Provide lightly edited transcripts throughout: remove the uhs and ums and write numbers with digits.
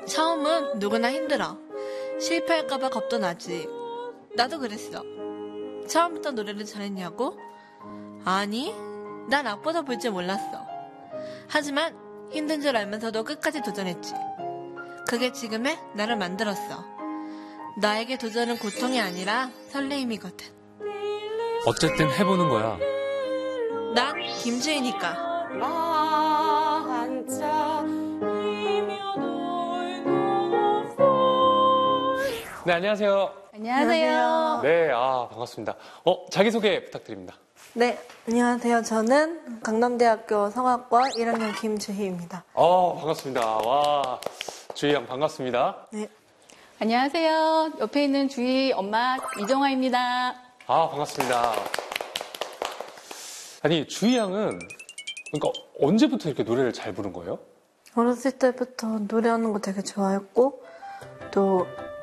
처음은 누구나 힘들어. 실패할까봐 겁도 나지. 나도 그랬어. 처음부터 노래를 잘했냐고? 아니, 난 악보도 볼 줄 몰랐어. 하지만 힘든 줄 알면서도 끝까지 도전했지. 그게 지금의 나를 만들었어. 나에게 도전은 고통이 아니라 설레임이거든. 어쨌든 해보는 거야. 난 김주희니까. 네, 안녕하세요. 안녕하세요. 네, 반갑습니다. 자기소개 부탁드립니다. 네, 안녕하세요. 저는 강남대학교 성악과 1학년 김주희입니다. 반갑습니다. 와, 주희 양 반갑습니다. 네. 안녕하세요. 옆에 있는 주희 엄마 이정아입니다. 반갑습니다. 아니, 주희 양은 그러니까 언제부터 이렇게 노래를 잘 부른 거예요? 어렸을 때부터 노래하는 거 되게 좋아했고, 또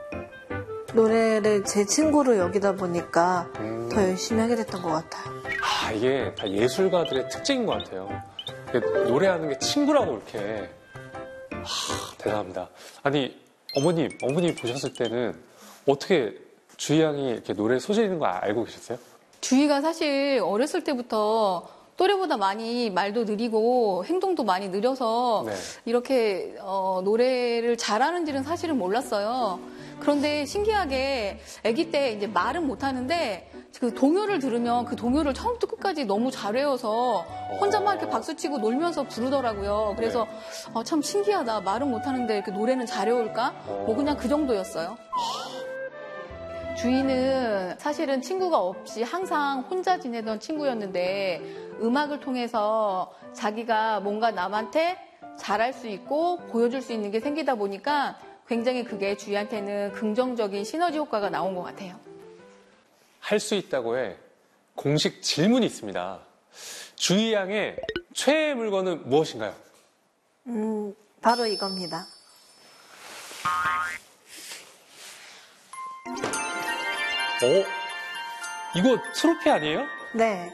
노래를 제 친구로 여기다 보니까 더 열심히 하게 됐던 것 같아요. 이게 다 예술가들의 특징인 것 같아요. 노래하는 게 친구라고 이렇게. 대단합니다. 아니, 어머니 보셨을 때는 어떻게 주희 양이 이렇게 노래 소질 있는 거 알고 계셨어요? 주희가 사실 어렸을 때부터 또래보다 많이 말도 느리고 행동도 많이 느려서 네. 이렇게 노래를 잘하는지는 사실은 몰랐어요. 그런데 신기하게 아기 때 이제 말은 못하는데 그 동요를 들으면 그 동요를 처음부터 끝까지 너무 잘 외워서 혼자만 이렇게 박수치고 놀면서 부르더라고요. 그래서 참 신기하다. 말은 못하는데 이렇게 노래는 잘 외울까? 뭐 그냥 그 정도였어요. 주희는 사실은 친구가 없이 항상 혼자 지내던 친구였는데 음악을 통해서 자기가 뭔가 남한테 잘할 수 있고 보여줄 수 있는 게 생기다 보니까 굉장히 그게 주희한테는 긍정적인 시너지 효과가 나온 것 같아요. 할 수 있다고의 공식 질문이 있습니다. 주희 양의 최애 물건은 무엇인가요? 바로 이겁니다. 이거 트로피 아니에요? 네.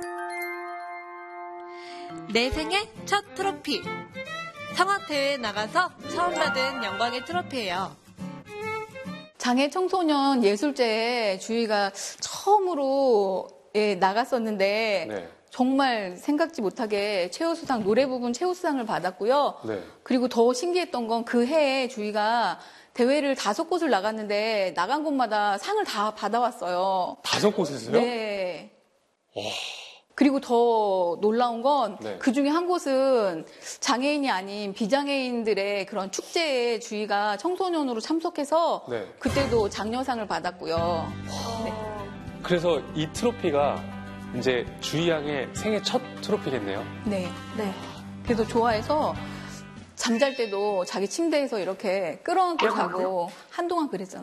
내 생애 첫 트로피. 성악대회에 나가서 처음 받은 영광의 트로피예요. 장애 청소년 예술제에 주희가 처음으로 나갔었는데 네. 정말 생각지 못하게 최우수상, 노래 부분 최우수상을 받았고요. 네. 그리고 더 신기했던 건 그 해에 주희가 대회를 5곳을 나갔는데 나간 곳마다 상을 다 받아왔어요. 5곳에서요? 네. 그리고 더 놀라운 건 그 중에 한 곳은 장애인이 아닌 비장애인들의 그런 축제에 주희가 청소년으로 참석해서 그때도 장려상을 받았고요. 네. 그래서 이 트로피가 이제 주희 양의 생애 첫 트로피겠네요. 네. 그래서 좋아해서 잠잘 때도 자기 침대에서 이렇게 끌어안고 자고 한동안 그랬잖아요.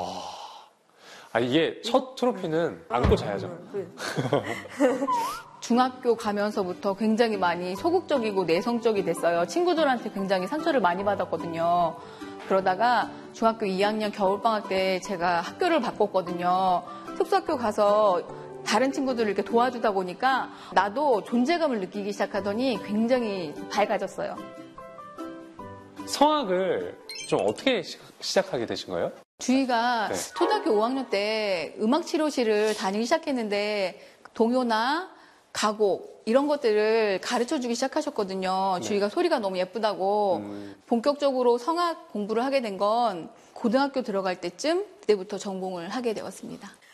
이게 첫 트로피는 안고 자야죠. 중학교 가면서부터 굉장히 많이 소극적이고 내성적이 됐어요. 친구들한테 굉장히 상처를 많이 받았거든요. 그러다가 중학교 2학년 겨울방학 때 제가 학교를 바꿨거든요. 특수학교 가서 다른 친구들을 이렇게 도와주다 보니까 나도 존재감을 느끼기 시작하더니 굉장히 밝아졌어요. 성악을 좀 어떻게 시작하게 되신 거예요? 주희가 초등학교 5학년 때 음악치료실을 다니기 시작했는데 동요나 가곡 이런 것들을 가르쳐주기 시작하셨거든요. 주희가 소리가 너무 예쁘다고. 본격적으로 성악 공부를 하게 된 건 고등학교 들어갈 때쯤 그때부터 전공을 하게 되었습니다.